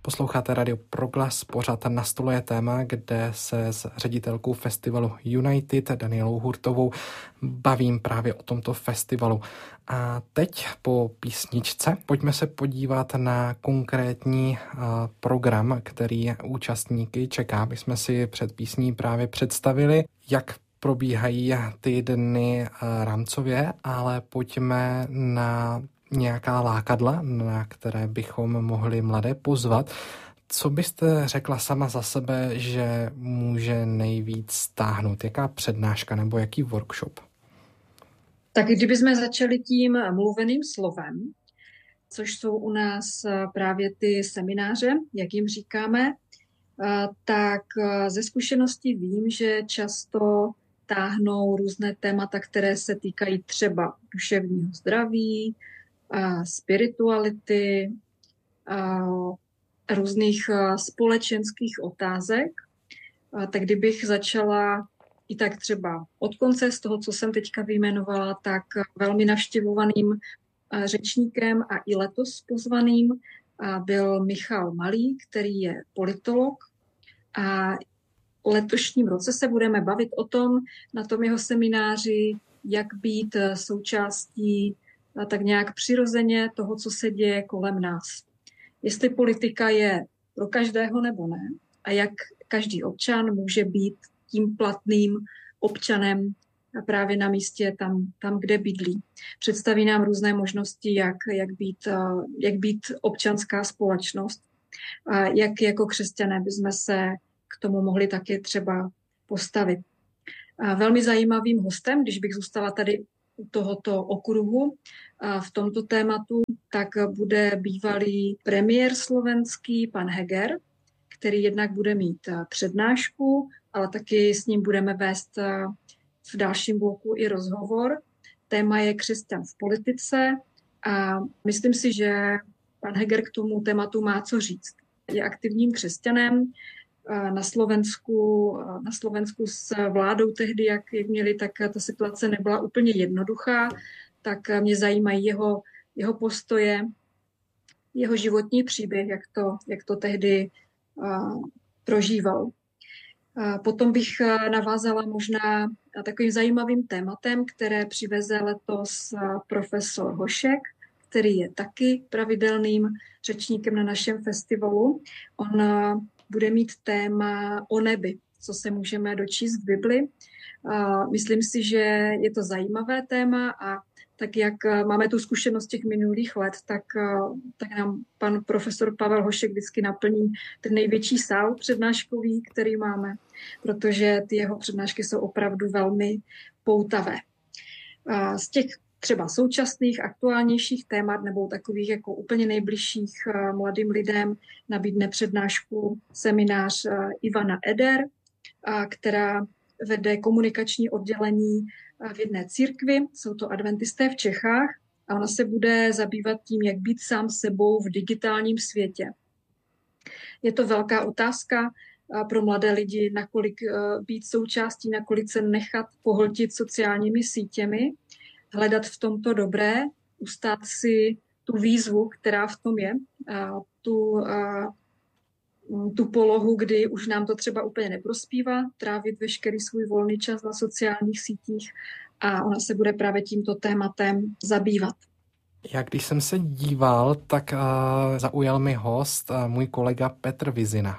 Posloucháte Radio Proglas, pořád Na stole je téma, kde se s ředitelkou festivalu United Danielou Hurtovou bavím právě o tomto festivalu. A teď po písničce pojďme se podívat na konkrétní program, který účastníky čeká. My jsme si před písní právě představili, jak probíhají ty dny rámcově, ale pojďme na nějaká lákadla, na které bychom mohli mladé pozvat. Co byste řekla sama za sebe, že může nejvíc stáhnout? Jaká přednáška nebo jaký workshop? Tak kdybychom začali tím mluveným slovem, což jsou u nás právě ty semináře, jak jim říkáme, tak ze zkušenosti vím, že často táhnou různé témata, které se týkají třeba duševního zdraví, spirituality, různých společenských otázek. Tak kdybych začala i tak třeba od konce z toho, co jsem teďka vyjmenovala, tak velmi navštěvovaným řečníkem a i letos pozvaným byl Michal Malý, který je politolog. A letošním roce se budeme bavit o tom, na tom jeho semináři, jak být součástí tak nějak přirozeně toho, co se děje kolem nás. Jestli politika je pro každého nebo ne a jak každý občan může být tím platným občanem právě na místě tam, kde bydlí. Představí nám různé možnosti, jak být občanská společnost a jak jako křesťané bychom se k tomu mohli taky třeba postavit. A velmi zajímavým hostem, když bych zůstala tady u tohoto okruhu v tomto tématu, tak bude bývalý premiér slovenský, pan Heger, který jednak bude mít přednášku, ale taky s ním budeme vést v dalším bloku i rozhovor. Téma je křesťan v politice a myslím si, že pan Heger k tomu tématu má co říct. Je aktivním křesťanem. Na Slovensku s vládou tehdy, jak měli, tak ta situace nebyla úplně jednoduchá, tak mě zajímají jeho postoje, jeho životní příběh, jak to tehdy prožíval. Potom bych navázala možná takovým zajímavým tématem, které přiveze letos profesor Hošek, který je taky pravidelným řečníkem na našem festivalu. On bude mít téma o nebi, co se můžeme dočíst v Bibli. Myslím si, že je to zajímavé téma a tak jak máme tu zkušenost těch minulých let, tak nám pan profesor Pavel Hošek vždycky naplní ten největší sál přednáškový, který máme, protože ty jeho přednášky jsou opravdu velmi poutavé. Z těch třeba současných, aktuálnějších témat nebo takových jako úplně nejbližších mladým lidem nabídne přednášku seminář Ivana Eder, která vede komunikační oddělení v jedné církvi, jsou to adventisté v Čechách a ona se bude zabývat tím, jak být sám sebou v digitálním světě. Je to velká otázka pro mladé lidi, nakolik být součástí, nakolik se nechat pohltit sociálními sítěmi, hledat v tomto dobré, ustát si tu výzvu, která v tom je, tu polohu, kdy už nám to třeba úplně neprospívá, trávit veškerý svůj volný čas na sociálních sítích a ona se bude právě tímto tématem zabývat. Já když jsem se díval, tak zaujal mi host můj kolega Petr Vizina.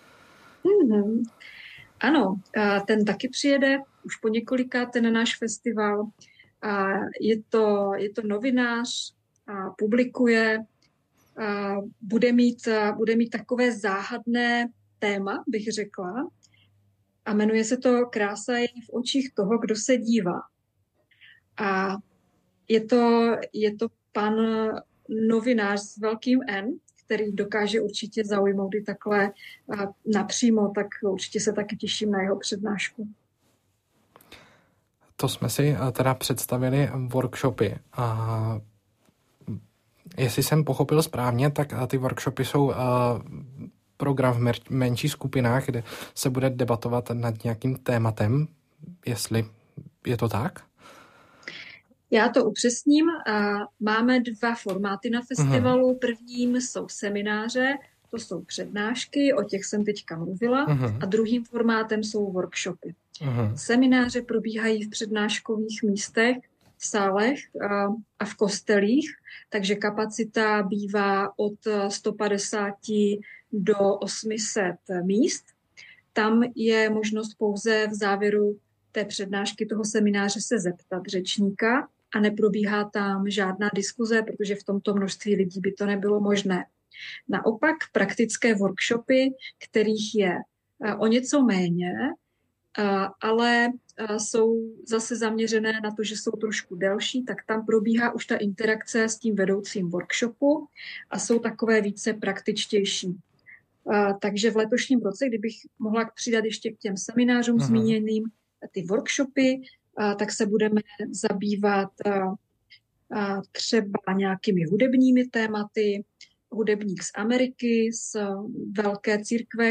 Ano, ten taky přijede už po několikáté na náš festival. Je to novinář, publikuje, bude mít takové záhadné téma, bych řekla, a jmenuje se to Krása je v očích toho, kdo se dívá. A je to pan novinář s velkým N, který dokáže určitě zaujmout i takhle napřímo, tak určitě se taky těším na jeho přednášku. To jsme si teda představili workshopy. A jestli jsem pochopil správně, tak ty workshopy jsou program v menších skupinách, kde se bude debatovat nad nějakým tématem, jestli je to tak? Já to upřesním. Máme 2 formáty na festivalu. Prvním jsou semináře To jsou přednášky, o těch jsem teďka mluvila, a druhým formátem jsou workshopy. Semináře probíhají v přednáškových místech, v sálech a v kostelích, takže kapacita bývá od 150 do 800 míst. Tam je možnost pouze v závěru té přednášky toho semináře se zeptat řečníka a neprobíhá tam žádná diskuze, protože v tomto množství lidí by to nebylo možné. Naopak praktické workshopy, kterých je o něco méně, ale jsou zase zaměřené na to, že jsou trošku delší, tak tam probíhá už ta interakce s tím vedoucím workshopu a jsou takové více praktičtější. Takže v letošním roce, kdybych mohla přidat ještě k těm seminářům zmíněným ty workshopy, tak se budeme zabývat třeba nějakými hudebními tématy. Hudebník z Ameriky, z velké církve,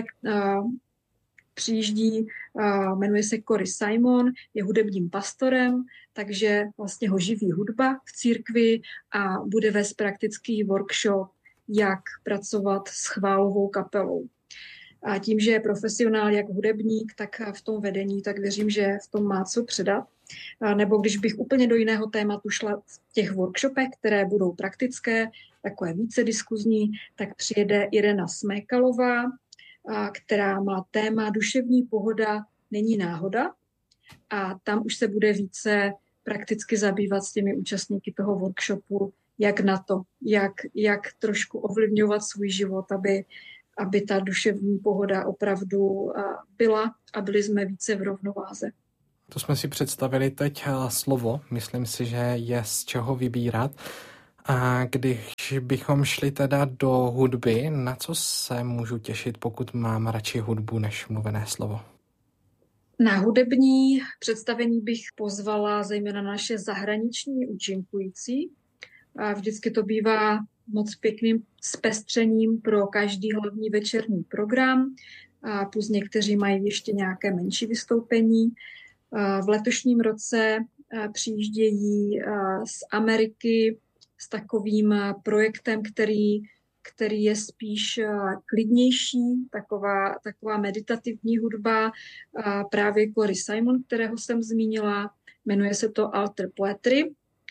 přijíždí, jmenuje se Cory Simon, je hudebním pastorem, takže vlastně ho živí hudba v církvi a bude vést praktický workshop, jak pracovat s chválovou kapelou. A tím, že je profesionál jak hudebník, tak v tom vedení, tak věřím, že v tom má co předat. Nebo když bych úplně do jiného tématu šla v těch workshopech, které budou praktické, takové více diskuzní, tak přijede Irena Smékalová, která má téma Duševní pohoda není náhoda. A tam už se bude více prakticky zabývat s těmi účastníky toho workshopu, jak na to, jak trošku ovlivňovat svůj život, aby ta duševní pohoda opravdu byla a byli jsme více v rovnováze. To jsme si představili teď slovo, myslím si, že je z čeho vybírat. A když bychom šli teda do hudby, na co se můžu těšit, pokud mám radši hudbu než mluvené slovo? Na hudební představení bych pozvala zejména naše zahraniční účinkující. Vždycky to bývá moc pěkným zpestřením pro každý hlavní večerní program, plus někteří mají ještě nějaké menší vystoupení. V letošním roce přijíždějí z Ameriky s takovým projektem, který je spíš klidnější, taková meditativní hudba, právě Cory Simon, kterého jsem zmínila, jmenuje se to Altar Poetry.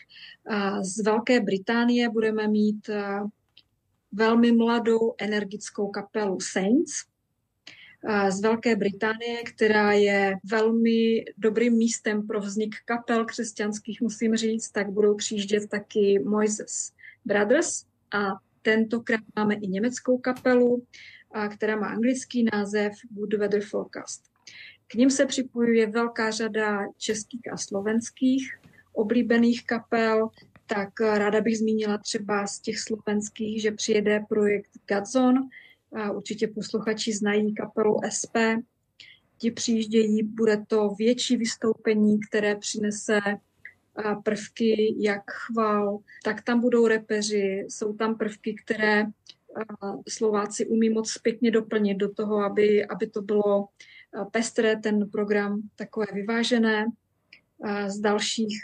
Z Velké Británie budeme mít velmi mladou energickou kapelu Saints. Z Velké Británie, která je velmi dobrým místem pro vznik kapel křesťanských, musím říct, tak budou přijíždět taky Moses Brothers a tentokrát máme i německou kapelu, která má anglický název Good Weather Forecast. K nim se připojuje velká řada českých a slovenských oblíbených kapel, tak ráda bych zmínila třeba z těch slovenských, že přijede projekt Godzone. Určitě posluchači znají kapelu SP. Ti přijíždějí, bude to větší vystoupení, které přinese prvky jak chval, tak tam budou repeři, jsou tam prvky, které Slováci umí moc pěkně doplnit do toho, aby to bylo pestré, ten program takové vyvážené. Z dalších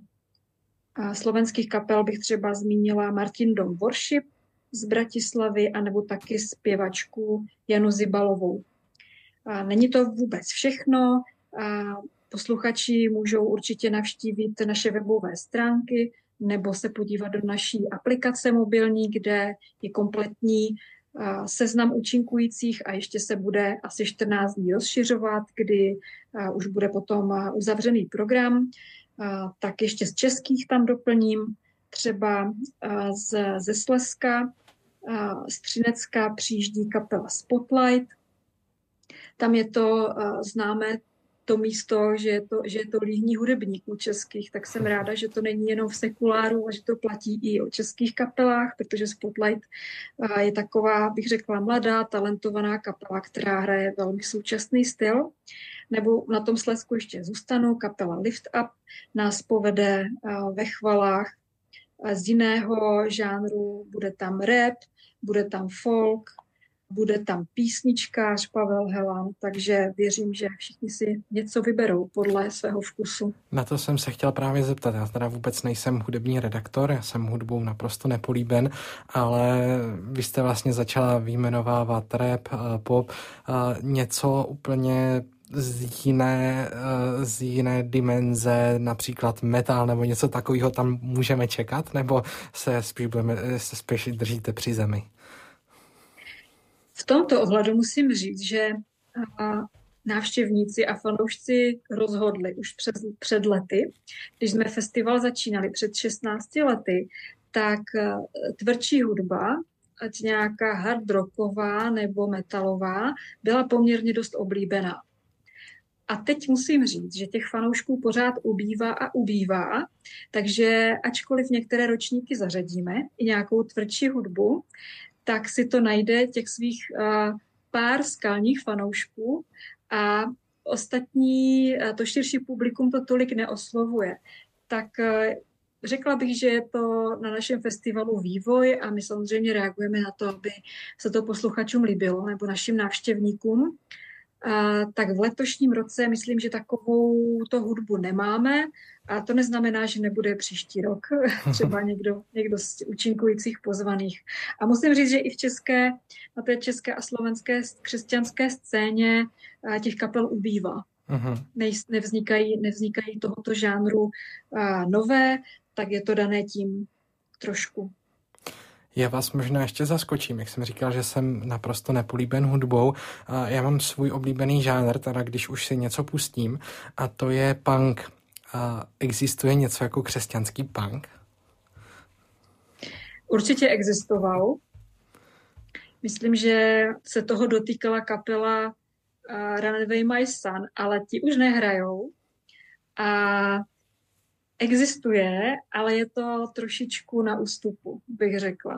slovenských kapel bych třeba zmínila Martin Dom Worship z Bratislavy, anebo taky zpěvačku Janu Zibalovou. Není to vůbec všechno. Posluchači můžou určitě navštívit naše webové stránky nebo se podívat do naší aplikace mobilní, kde je kompletní seznam účinkujících a ještě se bude asi 14 dní rozšiřovat, kdy už bude potom uzavřený program. Tak ještě z českých tam doplním, třeba ze Slezska, z Třinecka přijíždí kapela Spotlight. Tam je to známé to místo, že je to líhní hudebníků českých, tak jsem ráda, že to není jenom v sekuláru, a že to platí i o českých kapelách, protože Spotlight je taková, bych řekla, mladá, talentovaná kapela, která hraje velmi současný styl. Nebo na tom Slezsku ještě zůstanou, kapela Lift Up nás povede ve chvalách z jiného žánru, bude tam rap, bude tam folk, bude tam písničkář Pavel Helan, takže věřím, že všichni si něco vyberou podle svého vkusu. Na to jsem se chtěl právě zeptat. Já teda vůbec nejsem hudební redaktor, já jsem hudbou naprosto nepolíben, ale vy jste vlastně začala vyjmenovávat rap, pop, něco úplně z jiné dimenze, například metal nebo něco takového tam můžeme čekat, nebo se spíš držíte při zemi? V tomto ohledu musím říct, že návštěvníci a fanoušci rozhodli už před lety, když jsme festival začínali před 16 lety, tak tvrdší hudba, ať nějaká hard rocková nebo metalová, byla poměrně dost oblíbená. A teď musím říct, že těch fanoušků pořád ubývá a ubývá, takže ačkoliv některé ročníky zařadíme i nějakou tvrdší hudbu, tak si to najde těch svých pár skalních fanoušků a ostatní, to širší publikum to tolik neoslovuje. Tak řekla bych, že je to na našem festivalu vývoj a my samozřejmě reagujeme na to, aby se to posluchačům líbilo nebo našim návštěvníkům. Tak v letošním roce myslím, že takovou to hudbu nemáme a to neznamená, že nebude příští rok třeba někdo z účinkujících pozvaných. A musím říct, že i na té české a slovenské křesťanské scéně těch kapel ubývá. Nevznikají tohoto žánru nové, tak je to dané tím trošku. Já vás možná ještě zaskočím, jak jsem říkal, že jsem naprosto nepolíben hudbou. Já mám svůj oblíbený žánr, teda když už si něco pustím, a to je punk. Existuje něco jako křesťanský punk? Určitě existoval. Myslím, že se toho dotýkala kapela Run Away My Son, ale ti už nehrajou. A existuje, ale je to trošičku na ústupu, bych řekla.